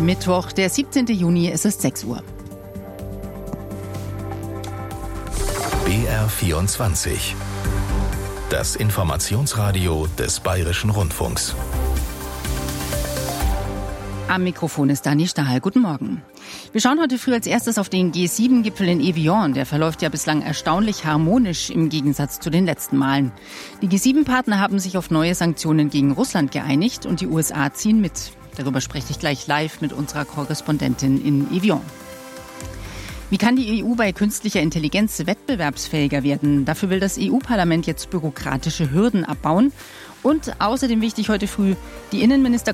Mittwoch, der 17. Juni, es ist 6 Uhr. BR24. Das Informationsradio des Bayerischen Rundfunks. Am Mikrofon ist Dani Stahl. Guten Morgen. Wir schauen heute früh als erstes auf den G7-Gipfel in Evian. Der verläuft ja bislang erstaunlich harmonisch im Gegensatz zu den letzten Malen. Die G7-Partner haben sich auf neue Sanktionen gegen Russland geeinigt und die USA ziehen mit. Darüber spreche ich gleich live mit unserer Korrespondentin in Evian. Wie kann die EU bei künstlicher Intelligenz wettbewerbsfähiger werden? Dafür will das EU-Parlament jetzt bürokratische Hürden abbauen. Und außerdem wichtig heute früh, die Innenminister